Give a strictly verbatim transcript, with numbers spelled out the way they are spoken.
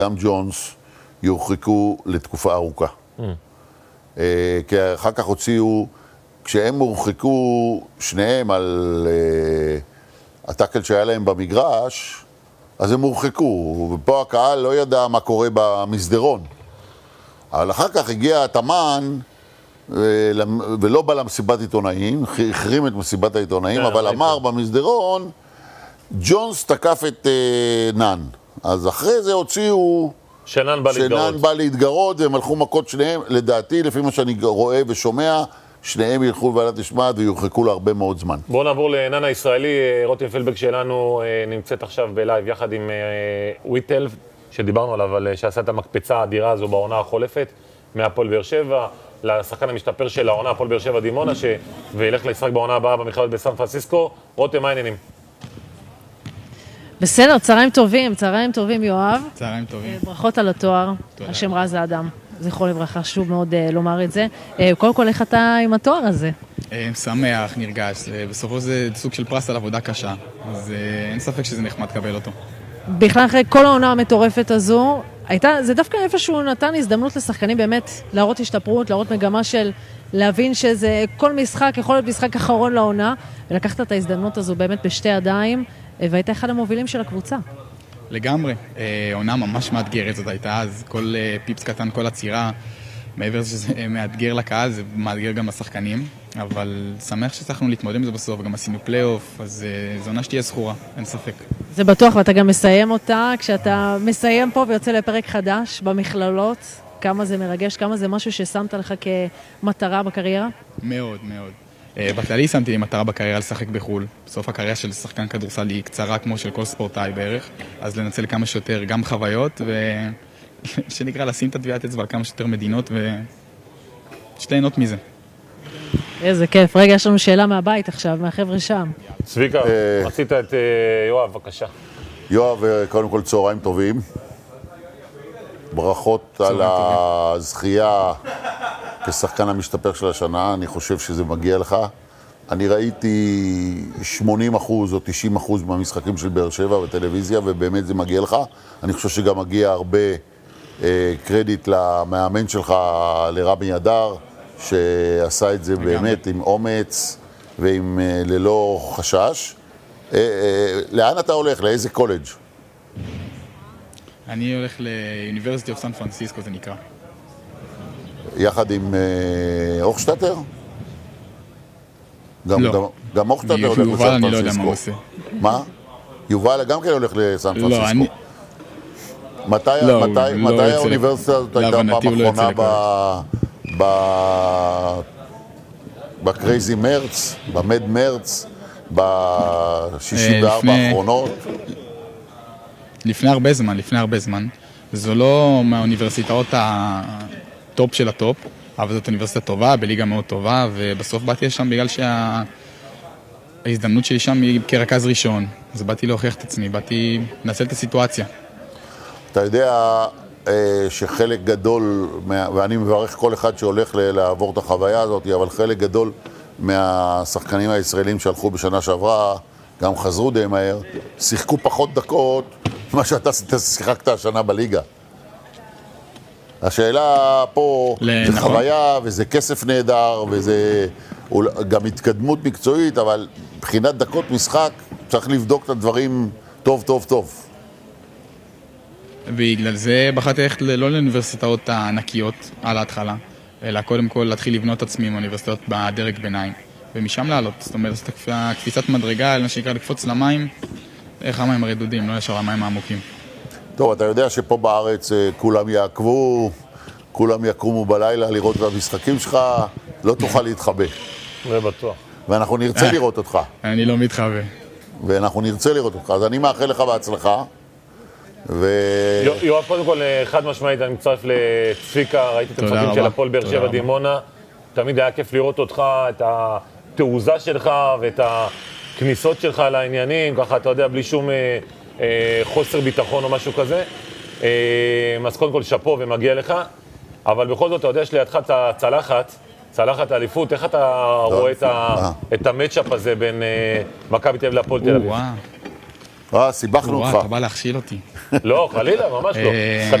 גם ג'ונס יורחקו לתקופה ארוכה. Mm. כי אחר כך הוציאו, כשהם הורחקו שניהם על הטאקל שהיה להם במגרש, אז הם הורחקו, ופה הקהל לא ידע מה קורה במסדרון. אבל אחר כך הגיע התאמן, ולא בא למסיבת עיתונאים, החרים את מסיבת העיתונאים, אבל אמר במסדרון, ג'ונס תקף את נאן. אז אחרי זה הוציאו שנאן בא להתגרות. שנאן בא להתגרות, והם הלכו מכות שניהם, לדעתי, לפי מה שאני רואה ושומע, שניהם ילכו לוועדת משמעת ויורחקו להרבה מאוד זמן. בואו נעבור לענן הישראלי. רותם פלדברג שלנו נמצאת עכשיו בלייב יחד עם וויטל, שדיברנו עליו, אבל שעשה את המקפצה האדירה הזו בעונה החולפת, מהפועל באר שבע, לשחקן המשתפר של העונה, הפועל באר שבע דימונה, ש... וילך לשחק בעונה הבאה במכללות בסן פרנסיסקו. רותם, מה העניינים? בסדר, צהריים טובים, צהריים טובים יואב. צהריים טובים. ברכות על התואר, השם רז האדם. זכרו לברכה, חשוב מאוד לומר את זה. קודם כל, איך אתה עם התואר הזה? שמח, נרגש. בסופו זה סוג של פרס על עבודה קשה, אז אין ספק שזה נחמד לקבל אותו. בכלל אחרי כל העונה המטורפת הזו, הייתה, זה דווקא איפשהו נתן הזדמנות לשחקנים באמת להראות השתפרות, להראות מגמה של להבין שזה כל משחק, יכול להיות משחק אחרון לעונה, ולקחת את ההזדמנות הזו באמת בשתי ידיים, והיית אחד המובילים של הקבוצה. לגמרי. עונה ממש מאתגרת זאת הייתה, אז כל פיפס קטן, כל הצירה, מעבר לזה שזה מאתגר לקהל, זה מאתגר גם לשחקנים, אבל שמח שצריכנו להתמודד עם זה בסוף, גם עשינו פלייאוף, אז זו עונה שתהיה זכורה, אין ספק. זה בטוח, ואתה גם מסיים אותה, כשאתה מסיים פה ויוצא לפרק חדש במכללות, כמה זה מרגש, כמה זה משהו ששמת לך כמטרה בקריירה? מאוד, מאוד. בכללי שמתי לי מטרה בקריירה לשחק בחול. בסוף הקריירה של שחקן כדורסל היא קצרה כמו של כל ספורטאי בערך, אז לנצל כמה שיותר גם חוויות, ושנקרא לשים את הטביעת אצבע על כמה שיותר מדינות, ושתהנות מזה. איזה כיף. רגע, יש לנו שאלה מהבית עכשיו, מהחבר'ה שם. צביקה, רצית את יואב, בבקשה. יואב, קודם כל צהריים טובים. ברכות על הזכייה כשחקן המשתפר של השנה, אני חושב שזה מגיע לך. אני ראיתי שמונים אחוז או תשעים אחוז מהמשחקים של באר שבע בטלוויזיה, ובאמת זה מגיע לך. אני חושב שגם מגיע הרבה אה, קרדיט למאמן שלך, לרבי אדר, שעשה את זה באמת עם אומץ ועם אה, ללא חשש. אה, אה, לאן אתה הולך? לאיזה קולג'? אני הולך לאוניברסיטי אוף סן פרנסיסקו, זה נקרא. יחד עם אוכשטאטר? לא. גם אוכשטאטר הולך לסן פרנסיסקו. יובל אני לא יודע מה הוא עושה. מה? יובל גם כן הולך לסן פרנסיסקו. לא, אני... מתי האוניברסיטה הזאת הייתה פעם אחרונה בקרייזי מרץ, במד מרץ, ב-שישים וארבע האחרונות? לפני הרבה זמן, לפני הרבה זמן. זו לא מהאוניברסיטאות הטופ של הטופ, אבל זאת אוניברסיטה טובה, בליגה מאוד טובה, ובסוף באתי לשם בגלל שההזדמנות שלי שם היא כרכז ראשון. אז באתי להוכיח את עצמי, באתי לנצל את הסיטואציה. אתה יודע שחלק גדול, ואני מברך כל אחד שהולך לעבור את החוויה הזאת, אבל חלק גדול מהשחקנים הישראלים שהלכו בשנה שעברה, גם חזרו די מהר, שיחקו פחות דקות מה שאתה שיחקת השנה בליגה. השאלה פה זה חוויה וזה כסף נהדר וזה גם התקדמות מקצועית, אבל מבחינת דקות משחק צריך לבדוק את הדברים טוב טוב טוב. ובגלל זה בחרתי ללכת לא לאוניברסיטאות הענקיות על ההתחלה, אלא קודם כל להתחיל לבנות את עצמי עם אוניברסיטאות בדרג ביניים, ומשם לעלות. זאת אומרת, קפיצת מדרגה, מה שנקרא לקפוץ למים, איך המים הרדודים, לא ישר המים העמוקים. טוב, אתה יודע שפה בארץ כולם יעקבו, כולם יקומו בלילה לראות את המשחקים שלך, לא תוכל להתחבא. זה בטוח. ואנחנו נרצה לראות אותך. אני לא מתחבא. ואנחנו נרצה לראות אותך, אז אני מאחל לך בהצלחה. יואב, קודם כל, חד משמעית, אני מצטרף לצביקה, ראיתי את המשחקים של הפועל באר שבע דימונה, תמיד היה כיף לראות אותך, את התעוזה שלך ואת הכניסות שלך לעניינים, ככה, אתה יודע, בלי שום חוסר ביטחון או משהו כזה. אז קודם כל, שפו ומגיע לך, אבל בכל זאת, אתה יודע, יש לידך את הצלחת, צלחת האליפות, איך אתה רואה את המאצ'אפ הזה בין מכבי תל אביב להפועל תל אביב? אה, סיבכנו אותך. אתה בא להכשיל אותי. לא, חלילה, ממש לא.